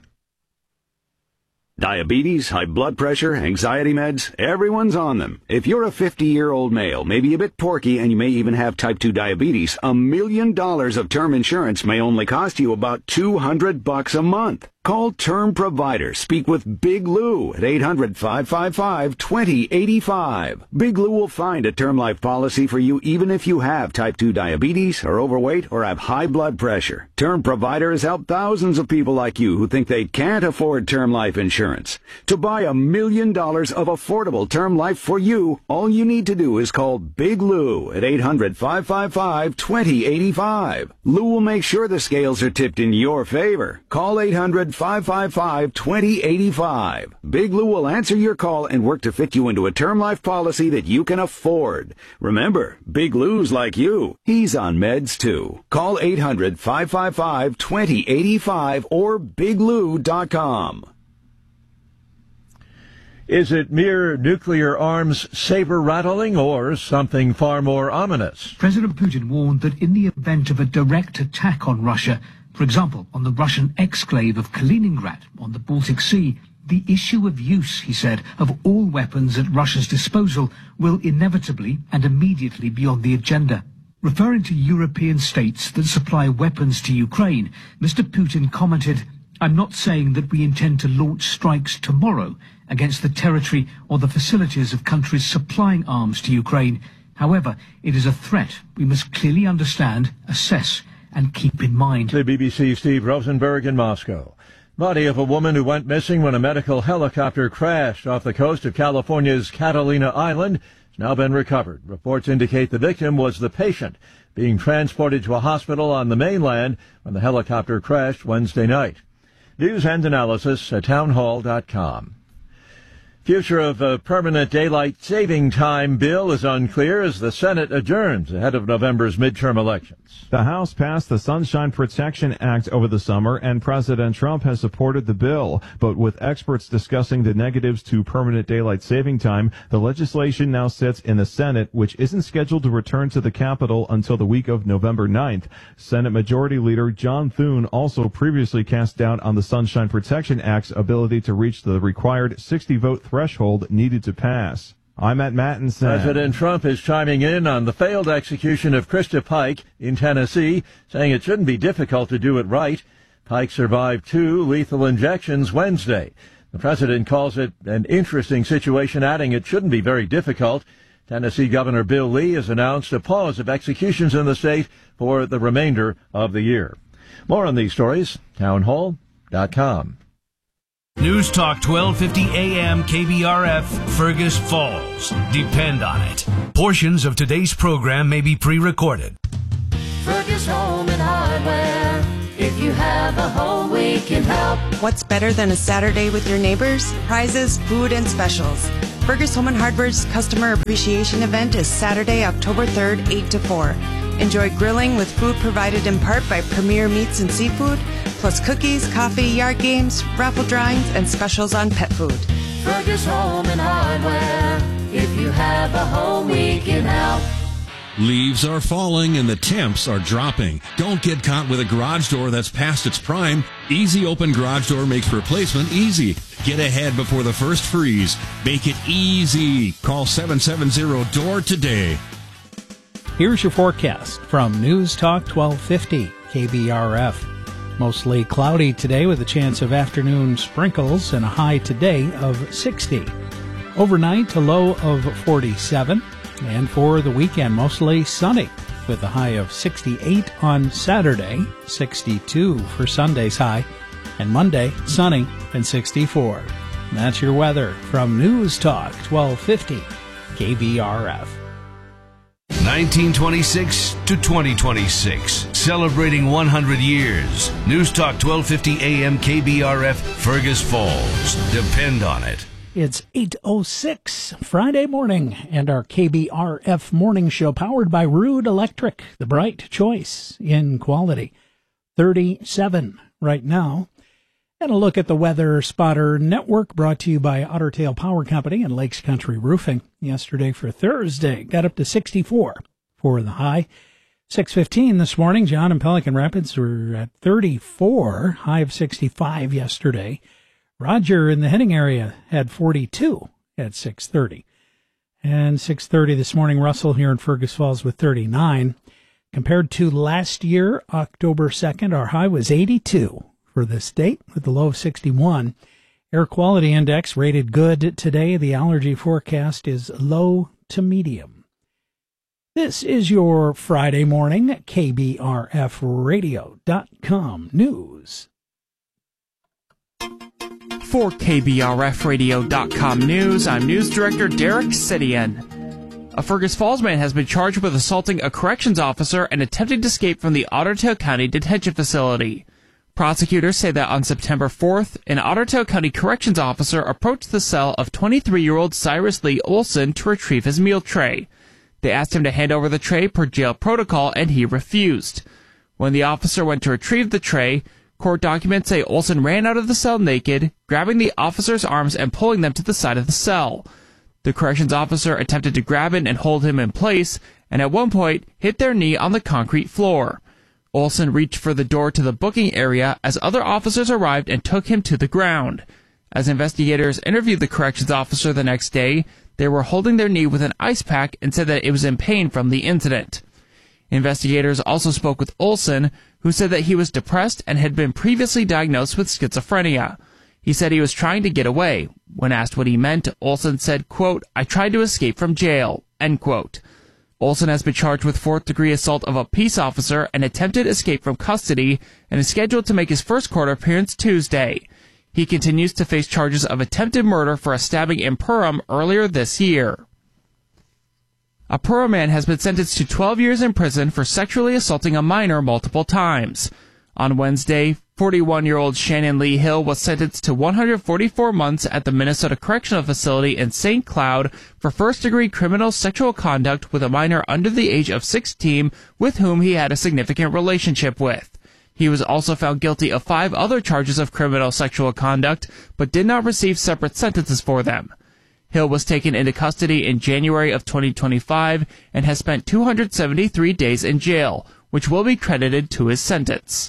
Diabetes, high blood pressure, anxiety meds, everyone's on them. If you're a fifty-year-old male, maybe a bit porky, and you may even have type two diabetes, a million dollars of term insurance may only cost you about two hundred bucks a month. Call Term Provider. Speak with Big Lou at eight hundred, five five five, two zero eight five. Big Lou will find a term life policy for you even if you have type two diabetes, are overweight, or have high blood pressure. Term Provider has helped thousands of people like you who think they can't afford term life insurance. To buy a million dollars of affordable term life for you, all you need to do is call Big Lou at eight hundred, five five five, two zero eight five. Lou will make sure the scales are tipped in your favor. Call eight hundred, five five five, two zero eight five. Big Lou will answer your call and work to fit you into a term life policy that you can afford. Remember, Big Lou's like you. He's on meds too. Call eight hundred, five five five, two zero eight five or big lou dot com. Is it mere nuclear arms saber-rattling or something far more ominous? President Putin warned that in the event of a direct attack on Russia, for example, on the Russian exclave of Kaliningrad on the Baltic Sea, the issue of use, he said, of all weapons at Russia's disposal will inevitably and immediately be on the agenda. Referring to European states that supply weapons to Ukraine, Mister Putin commented, "I'm not saying that we intend to launch strikes tomorrow against the territory or the facilities of countries supplying arms to Ukraine. However, it is a threat we must clearly understand, assess, and keep in mind." The B B C's Steve Rosenberg in Moscow. Body of a woman who went missing when a medical helicopter crashed off the coast of California's Catalina Island has now been recovered. Reports indicate the victim was the patient being transported to a hospital on the mainland when the helicopter crashed Wednesday night. News and analysis at town hall dot com. Future of a permanent daylight saving time bill is unclear as the Senate adjourns ahead of November's midterm elections. The House passed the Sunshine Protection Act over the summer, and President Trump has supported the bill. But with experts discussing the negatives to permanent daylight saving time, the legislation now sits in the Senate, which isn't scheduled to return to the Capitol until the week of November ninth. Senate Majority Leader John Thune also previously cast doubt on the Sunshine Protection Act's ability to reach the required sixty-vote threshold needed to pass. I'm at Mattinson. President Trump is chiming in on the failed execution of Krista Pike in Tennessee, saying it shouldn't be difficult to do it right. Pike survived two lethal injections Wednesday. The president calls it an interesting situation, adding it shouldn't be very difficult. Tennessee Governor Bill Lee has announced a pause of executions in the state for the remainder of the year. More on these stories, townhall dot com. News Talk twelve fifty A M K B R F, Fergus Falls. Depend on it. Portions of today's program may be pre-recorded. Fergus Home and Hardware. If you have a home, we can help. What's better than a Saturday with your neighbors? Prizes, food, and specials. Fergus Home and Hardware's Customer Appreciation Event is Saturday, October third, eight to four. Enjoy grilling with food provided in part by Premier Meats and Seafood, plus cookies, coffee, yard games, raffle drawings, and specials on pet food. Fergus Home and Hardware. If you have a home, we can help. Leaves are falling and the temps are dropping. Don't get caught with a garage door that's past its prime. Easy Open Garage Door makes replacement easy. Get ahead before the first freeze. Make it easy. Call seven seven zero D O O R today. Here's your forecast from News Talk twelve fifty K B R F. Mostly cloudy today with a chance of afternoon sprinkles and a high today of sixty. Overnight, a low of forty-seven. And for the weekend, mostly sunny with a high of sixty-eight on Saturday, sixty-two for Sunday's high, and Monday, sunny and sixty-four. And that's your weather from News Talk twelve fifty K B R F. nineteen twenty-six to twenty twenty-six, celebrating one hundred years. News Talk twelve fifty A M K B R F, Fergus Falls. Depend on it. It's eight oh six Friday morning, and our K B R F morning show powered by Rude Electric, the bright choice in quality. thirty-seven right now. And a look at the Weather Spotter Network brought to you by Otter Tail Power Company and Lakes Country Roofing. Yesterday for Thursday, got up to sixty-four for the high. six fifteen this morning, John and Pelican Rapids were at thirty-four, high of sixty-five yesterday. Roger in the Henning area had forty-two at six thirty. And six thirty this morning, Russell here in Fergus Falls with thirty-nine. Compared to last year, October second, our high was eighty-two for this date with a low of sixty-one. Air quality index rated good today. The allergy forecast is low to medium. This is your Friday morning K B R F radio dot com news. For K B R F radio dot com news, I'm News Director Derek Sidian. A Fergus Falls man has been charged with assaulting a corrections officer and attempting to escape from the Otter Tail County Detention Facility. Prosecutors say that on September fourth, an Otter Tail County corrections officer approached the cell of twenty-three-year-old Cyrus Lee Olson to retrieve his meal tray. They asked him to hand over the tray per jail protocol, and he refused. When the officer went to retrieve the tray, court documents say Olson ran out of the cell naked, grabbing the officer's arms and pulling them to the side of the cell. The corrections officer attempted to grab him and hold him in place, and at one point hit their knee on the concrete floor. Olson reached for the door to the booking area as other officers arrived and took him to the ground. As investigators interviewed the corrections officer the next day, they were holding their knee with an ice pack and said that it was in pain from the incident. Investigators also spoke with Olson, who said that he was depressed and had been previously diagnosed with schizophrenia. He said he was trying to get away. When asked what he meant, Olson said, quote, "I tried to escape from jail," end quote. Olson has been charged with fourth-degree assault of a peace officer and attempted escape from custody and is scheduled to make his first court appearance Tuesday. He continues to face charges of attempted murder for a stabbing in Perham earlier this year. A Perham man has been sentenced to twelve years in prison for sexually assaulting a minor multiple times. On Wednesday, forty-one-year-old Shannon Lee Hill was sentenced to one hundred forty-four months at the Minnesota Correctional Facility in Saint Cloud for first-degree criminal sexual conduct with a minor under the age of sixteen with whom he had a significant relationship with. He was also found guilty of five other charges of criminal sexual conduct, but did not receive separate sentences for them. Hill was taken into custody in January of twenty twenty-five and has spent two hundred seventy-three days in jail, which will be credited to his sentence.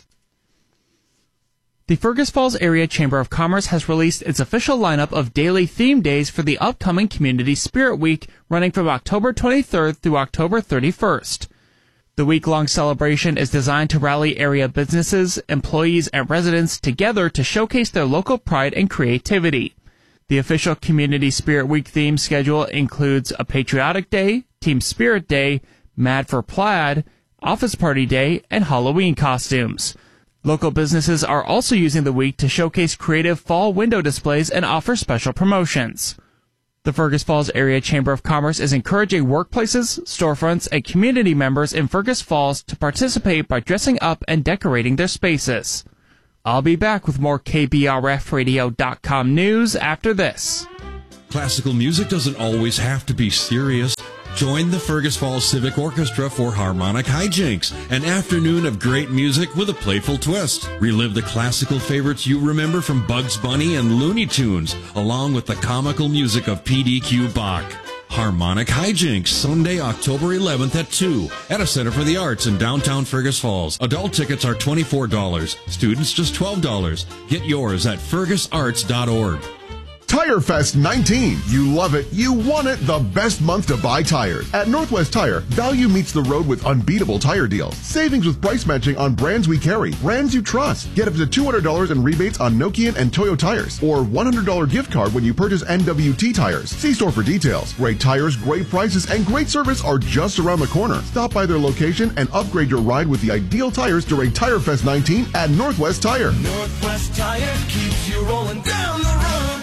The Fergus Falls Area Chamber of Commerce has released its official lineup of daily theme days for the upcoming Community Spirit Week, running from October twenty-third through October thirty-first. The week-long celebration is designed to rally area businesses, employees, and residents together to showcase their local pride and creativity. The official Community Spirit Week theme schedule includes a Patriotic Day, Team Spirit Day, Mad for Plaid, Office Party Day, and Halloween costumes. Local businesses are also using the week to showcase creative fall window displays and offer special promotions. The Fergus Falls Area Chamber of Commerce is encouraging workplaces, storefronts, and community members in Fergus Falls to participate by dressing up and decorating their spaces. I'll be back with more K B R F radio dot com news after this. Classical music doesn't always have to be serious. Join the Fergus Falls Civic Orchestra for Harmonic Hijinks, an afternoon of great music with a playful twist. Relive the classical favorites you remember from Bugs Bunny and Looney Tunes, along with the comical music of P D Q Bach. Harmonic Hijinks, Sunday, October eleventh at two at a Center for the Arts in downtown Fergus Falls. Adult tickets are twenty-four dollars, students just twelve dollars. Get yours at fergus arts dot org. Tire Fest nineteen. You love it. You want it. The best month to buy tires. At Northwest Tire, value meets the road with unbeatable tire deals. Savings with price matching on brands we carry. Brands you trust. Get up to two hundred dollars in rebates on Nokian and Toyo tires. Or one hundred dollars gift card when you purchase N W T tires. See store for details. Great tires, great prices, and great service are just around the corner. Stop by their location and upgrade your ride with the ideal tires during Tire Fest nineteen at Northwest Tire. Northwest Tire keeps you rolling down the road.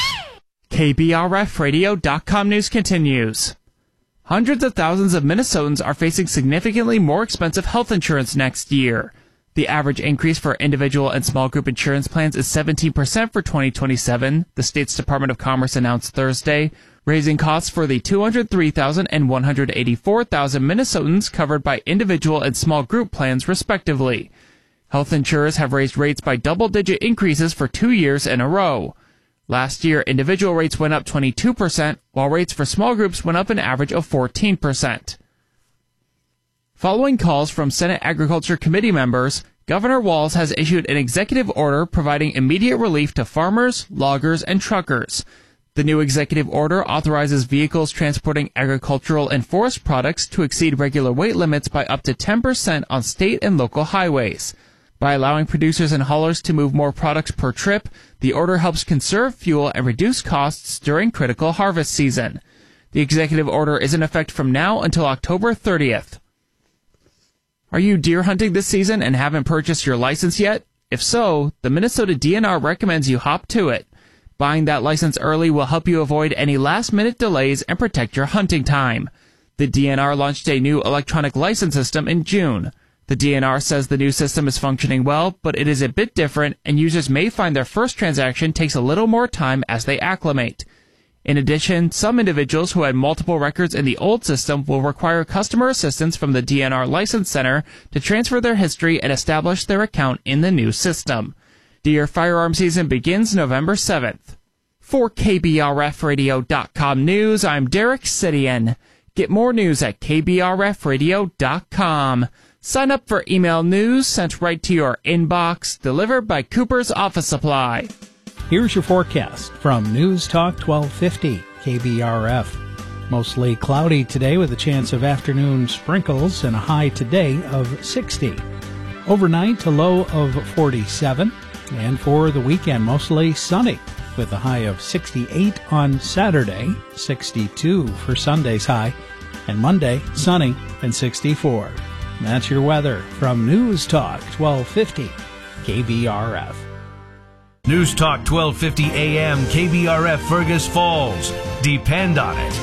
K B R F radio dot com news continues. Hundreds of thousands of Minnesotans are facing significantly more expensive health insurance next year. The average increase for individual and small group insurance plans is seventeen percent for twenty twenty-seven, the state's Department of Commerce announced Thursday, raising costs for the two hundred three thousand and one hundred eighty-four thousand Minnesotans covered by individual and small group plans, respectively. Health insurers have raised rates by double-digit increases for two years in a row. Last year, individual rates went up twenty-two percent, while rates for small groups went up an average of fourteen percent. Following calls from Senate Agriculture Committee members, Governor Walz has issued an executive order providing immediate relief to farmers, loggers, and truckers. The new executive order authorizes vehicles transporting agricultural and forest products to exceed regular weight limits by up to ten percent on state and local highways. By allowing producers and haulers to move more products per trip, the order helps conserve fuel and reduce costs during critical harvest season. The executive order is in effect from now until October thirtieth. Are you deer hunting this season and haven't purchased your license yet? If so, the Minnesota D N R recommends you hop to it. Buying that license early will help you avoid any last-minute delays and protect your hunting time. The D N R launched a new electronic license system in June. The D N R says the new system is functioning well, but it is a bit different, and users may find their first transaction takes a little more time as they acclimate. In addition, some individuals who had multiple records in the old system will require customer assistance from the D N R License Center to transfer their history and establish their account in the new system. Deer firearm season begins November seventh. For K B R F radio dot com news, I'm Derek Sidian. Get more news at K B R F radio dot com. Sign up for email news sent right to your inbox, delivered by Cooper's Office Supply. Here's your forecast from News Talk twelve fifty K B R F. Mostly cloudy today with a chance of afternoon sprinkles and a high today of sixty. Overnight, a low of forty-seven. And for the weekend, mostly sunny with a high of sixty-eight on Saturday, sixty-two for Sunday's high, and Monday, sunny and sixty-four. That's your weather from News Talk twelve fifty K B R F. News Talk twelve fifty A M K B R F Fergus Falls. Depend on it.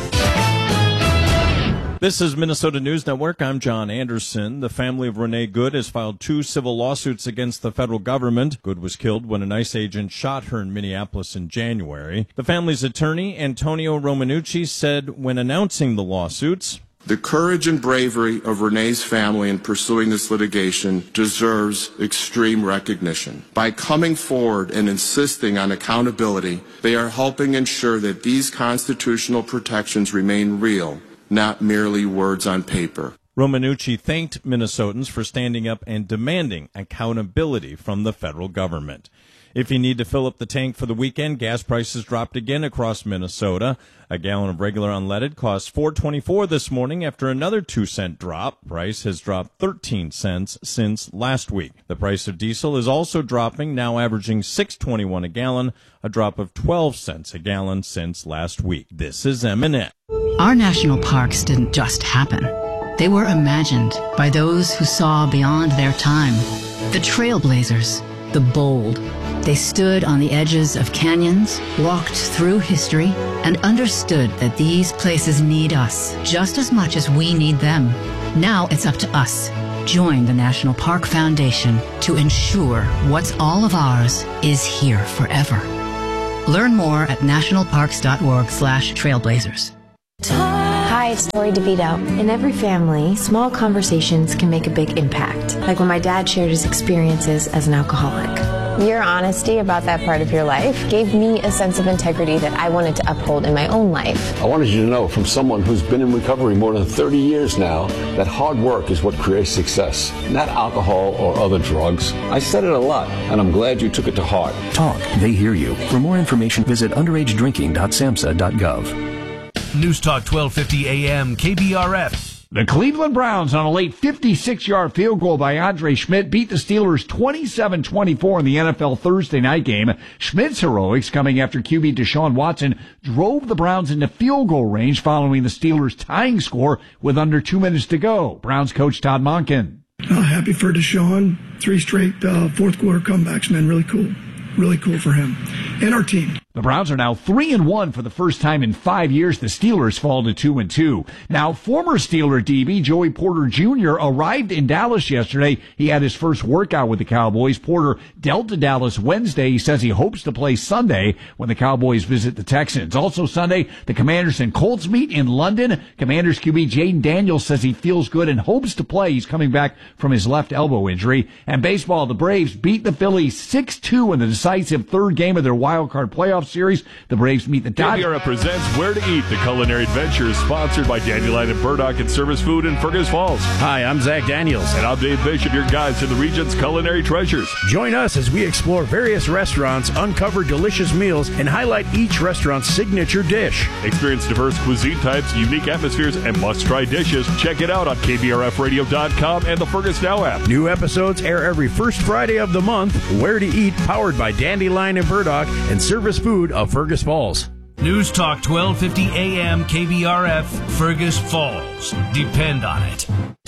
This is Minnesota News Network. I'm John Anderson. The family of Renee Good has filed two civil lawsuits against the federal government. Good was killed when an ICE agent shot her in Minneapolis in January. The family's attorney, Antonio Romanucci, said when announcing the lawsuits, "The courage and bravery of Renee's family in pursuing this litigation deserves extreme recognition. By coming forward and insisting on accountability, they are helping ensure that these constitutional protections remain real, not merely words on paper." Romanucci thanked Minnesotans for standing up and demanding accountability from the federal government. If you need to fill up the tank for the weekend, gas prices dropped again across Minnesota. A gallon of regular unleaded costs four twenty-four this morning after another two cent drop. Price has dropped thirteen cents since last week. The price of diesel is also dropping, now averaging six twenty-one a gallon, a drop of twelve cents a gallon since last week. This is M and N. Our national parks didn't just happen. They were imagined by those who saw beyond their time. The trailblazers, the bold. They stood on the edges of canyons, walked through history, and understood that these places need us just as much as we need them. Now it's up to us. Join the National Park Foundation to ensure what's all of ours is here forever. Learn more at nationalparks.org slash trailblazers. Hi, it's Lori DeVito. In every family, small conversations can make a big impact, like when my dad shared his experiences as an alcoholic. Your honesty about that part of your life gave me a sense of integrity that I wanted to uphold in my own life. I wanted you to know from someone who's been in recovery more than thirty years now that hard work is what creates success, not alcohol or other drugs. I said it a lot, and I'm glad you took it to heart. Talk. They hear you. For more information, visit underage drinking dot samhsa dot gov. News Talk twelve fifty A M K B R F. The Cleveland Browns, on a late fifty-six-yard field goal by Andre Schmidt, beat the Steelers twenty-seven twenty-four in the N F L Thursday night game. Schmidt's heroics, coming after Q B Deshaun Watson, drove the Browns into field goal range following the Steelers' tying score with under two minutes to go. Browns coach Todd Monken. Uh, happy for Deshaun. Three straight uh, fourth-quarter comebacks, man. Really cool. Really cool for him and our team. The Browns are now three and one for the first time in five years. The Steelers fall to two and two. Now, former Steeler D B Joey Porter Junior arrived in Dallas yesterday. He had his first workout with the Cowboys. Porter dealt to Dallas Wednesday. He says he hopes to play Sunday when the Cowboys visit the Texans. Also Sunday, the Commanders and Colts meet in London. Commanders Q B Jaden Daniels says he feels good and hopes to play. He's coming back from his left elbow injury. And baseball, the Braves beat the Phillies six two in the decisive third game of their wild card playoff series. The Braves meet the Dodgers. K B R F presents Where to Eat, the culinary adventure, sponsored by Dandelion and Burdock and Service Food in Fergus Falls. Hi, I'm Zach Daniels. And I'm Dave Bishop, your guides to the region's culinary treasures. Join us as we explore various restaurants, uncover delicious meals, and highlight each restaurant's signature dish. Experience diverse cuisine types, unique atmospheres, and must-try dishes. Check it out on K B R F radio dot com and the Fergus Now app. New episodes air every first Friday of the month. Where to Eat, powered by Dandelion and Burdock and Service Food of Fergus Falls. News Talk twelve fifty A M K B R F, Fergus Falls. Depend on it.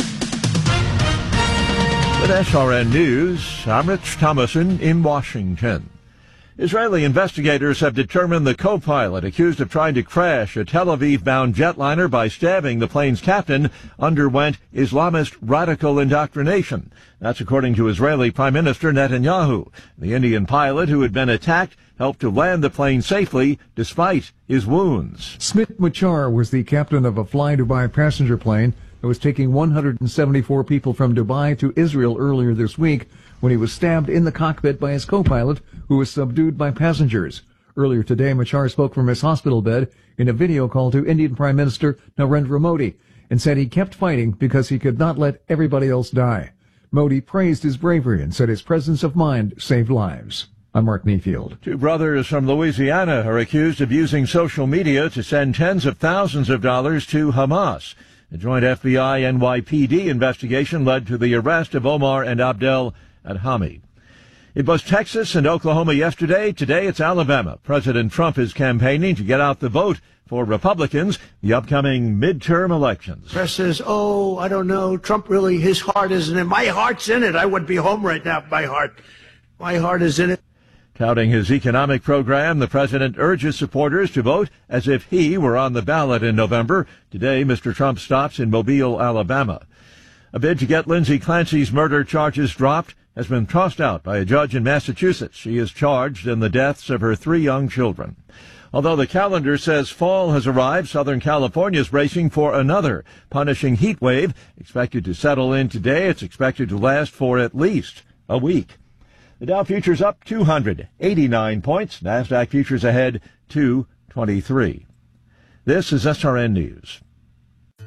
With S R N News, I'm Rich Thomason in Washington. Israeli investigators have determined the co-pilot accused of trying to crash a Tel Aviv-bound jetliner by stabbing the plane's captain underwent Islamist radical indoctrination. That's according to Israeli Prime Minister Netanyahu. The Indian pilot who had been attacked helped to land the plane safely despite his wounds. Smit Machar was the captain of a Fly Dubai passenger plane that was taking one hundred seventy-four people from Dubai to Israel earlier this week when he was stabbed in the cockpit by his co-pilot, who was subdued by passengers. Earlier today, Machar spoke from his hospital bed in a video call to Indian Prime Minister Narendra Modi and said he kept fighting because he could not let everybody else die. Modi praised his bravery and said his presence of mind saved lives. I'm Mark Mayfield. Two brothers from Louisiana are accused of using social media to send tens of thousands of dollars to Hamas. A joint F B I N Y P D investigation led to the arrest of Omar and Abdel Adhami. It was Texas and Oklahoma yesterday. Today it's Alabama. President Trump is campaigning to get out the vote for Republicans, the upcoming midterm elections. Press says, oh, I don't know. Trump really, his heart isn't in it. My heart's in it. I would be home right now if my heart. My heart is in it. Touting his economic program, the president urges supporters to vote as if he were on the ballot in November. Today, Mister Trump stops in Mobile, Alabama. A bid to get Lindsay Clancy's murder charges dropped has been tossed out by a judge in Massachusetts. She is charged in the deaths of her three young children. Although the calendar says fall has arrived, Southern California is bracing for another punishing heat wave. Expected to settle in today, it's expected to last for at least a week. The Dow futures up two hundred eighty-nine points. NASDAQ futures ahead two twenty-three. This is S R N News.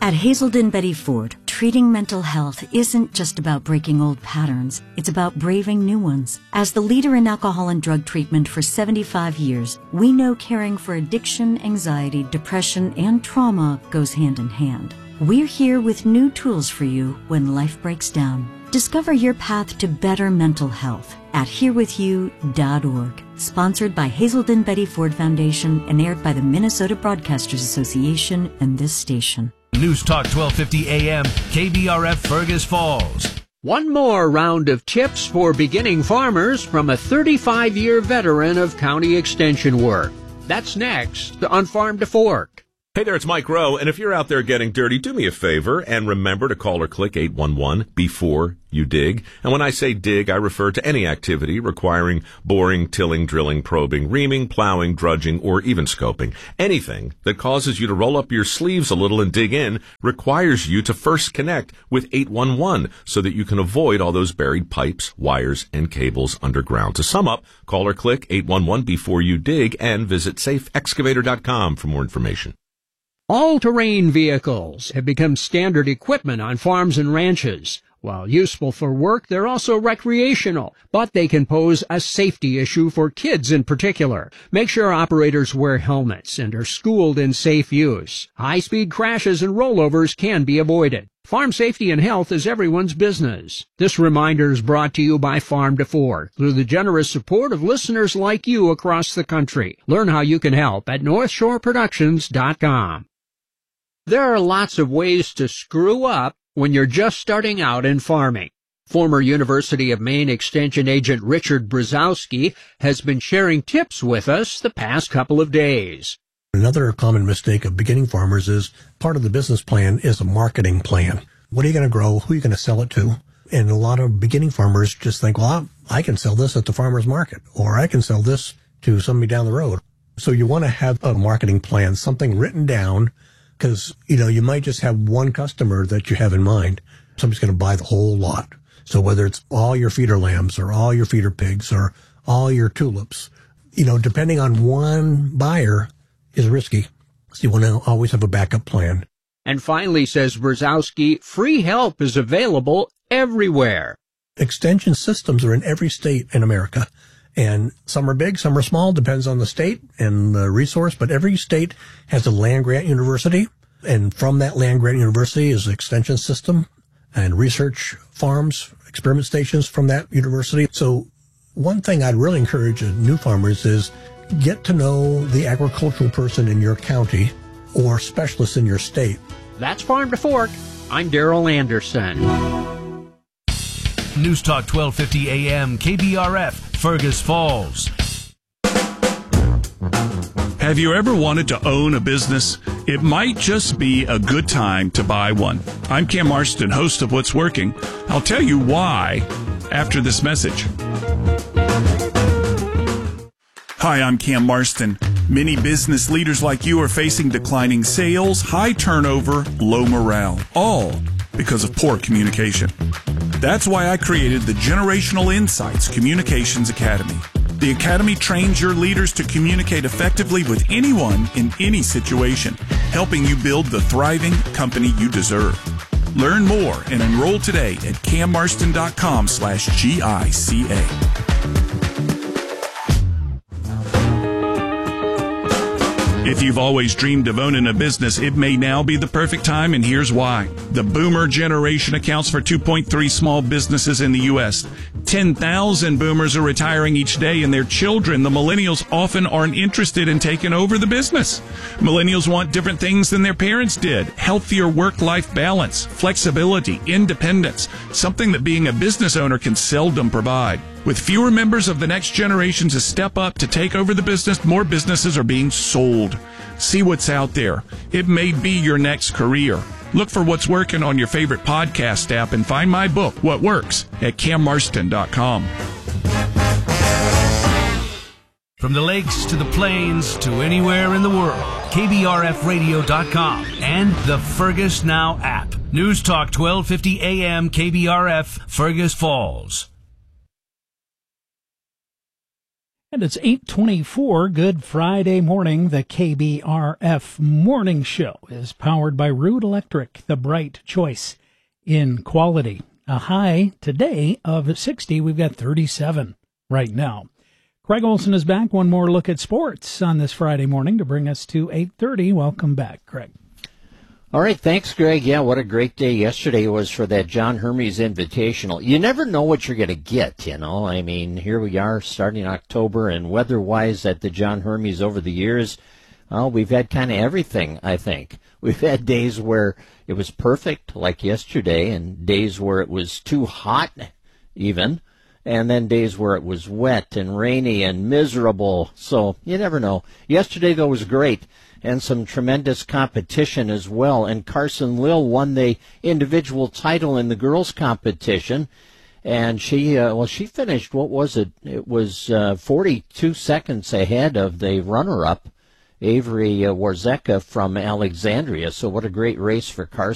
At Hazelden Betty Ford, treating mental health isn't just about breaking old patterns, it's about braving new ones. As the leader in alcohol and drug treatment for seventy-five years, we know caring for addiction, anxiety, depression, and trauma goes hand in hand. We're here with new tools for you when life breaks down. Discover your path to better mental health at here with you dot org. Sponsored by Hazelden Betty Ford Foundation and aired by the Minnesota Broadcasters Association and this station. News Talk twelve fifty A M, K B R F Fergus Falls. One more round of tips for beginning farmers from a thirty-five-year veteran of county extension work. That's next on Farm to Fork. Hey there, it's Mike Rowe, and if you're out there getting dirty, do me a favor and remember to call or click eight one one before you dig. And when I say dig, I refer to any activity requiring boring, tilling, drilling, probing, reaming, plowing, drudging, or even scoping. Anything that causes you to roll up your sleeves a little and dig in requires you to first connect with eight one one so that you can avoid all those buried pipes, wires, and cables underground. To sum up, call or click eight one one before you dig and visit safe excavator dot com for more information. All-terrain vehicles have become standard equipment on farms and ranches. While useful for work, they're also recreational, but they can pose a safety issue for kids in particular. Make sure operators wear helmets and are schooled in safe use. High-speed crashes and rollovers can be avoided. Farm safety and health is everyone's business. This reminder is brought to you by Farm to Fork through the generous support of listeners like you across the country. Learn how you can help at north shore productions dot com. There are lots of ways to screw up when you're just starting out in farming. Former University of Maine Extension agent Richard Brzezowski has been sharing tips with us the past couple of days. Another common mistake of beginning farmers is part of the business plan is a marketing plan. What are you going to grow? Who are you going to sell it to? And a lot of beginning farmers just think, well, I can sell this at the farmer's market, or I can sell this to somebody down the road. So you want to have a marketing plan, something written down, because, you know, you might just have one customer that you have in mind. Somebody's going to buy the whole lot. So whether it's all your feeder lambs or all your feeder pigs or all your tulips, you know, depending on one buyer is risky. So you want to always have a backup plan. And finally, says Brzezowski, free help is available everywhere. Extension systems are in every state in America. And some are big, some are small, depends on the state and the resource, but every state has a land-grant university, and from that land-grant university is an extension system and research farms, experiment stations from that university. So one thing I'd really encourage new farmers is get to know the agricultural person in your county or specialists in your state. That's Farm to Fork. I'm Daryl Anderson. News Talk twelve fifty A M, K B R F, Fergus Falls. Have you ever wanted to own a business? It might just be a good time to buy one. I'm Cam Marston, host of What's Working. I'll tell you why after this message. Hi, I'm Cam Marston. Many business leaders like you are facing declining sales, high turnover, low morale, all because of poor communication. That's why I created the Generational Insights Communications Academy. The Academy trains your leaders to communicate effectively with anyone in any situation, helping you build the thriving company you deserve. Learn more and enroll today at cam marston dot com slash G I C A. If you've always dreamed of owning a business, it may now be the perfect time, and here's why. The boomer generation accounts for two point three small businesses in the U S ten thousand boomers are retiring each day, and their children, the millennials, often aren't interested in taking over the business. Millennials want different things than their parents did. Healthier work-life balance, flexibility, independence, something that being a business owner can seldom provide. With fewer members of the next generation to step up to take over the business, more businesses are being sold. See what's out there. It may be your next career. Look for What's Working on your favorite podcast app and find my book, What Works, at cam marston dot com. From the lakes to the plains to anywhere in the world, K B R F radio dot com and the Fergus Now app. News Talk twelve fifty A M K B R F, Fergus Falls. And it's eight twenty-four, Good Friday morning. The K B R F Morning Show is powered by Root Electric, the bright choice in quality. A high today of sixty. We've got thirty-seven right now. Craig Olson is back. One more look at sports on this Friday morning to bring us to eight thirty. Welcome back, Craig. All right, thanks, Greg. Yeah, what a great day yesterday was for that John Hermes Invitational. You never know what you're going to get, you know. I mean, here we are starting October, and weather-wise at the John Hermes over the years, well, we've had kind of everything, I think. We've had days where it was perfect, like yesterday, and days where it was too hot, even, and then days where it was wet and rainy and miserable. So you never know. Yesterday, though, was great. And some tremendous competition as well. And Carson Lill won the individual title in the girls' competition. And she, uh, well, she finished, what was it? It was uh, forty-two seconds ahead of the runner-up, Avery uh, Warzeka from Alexandria. So what a great race for Carson.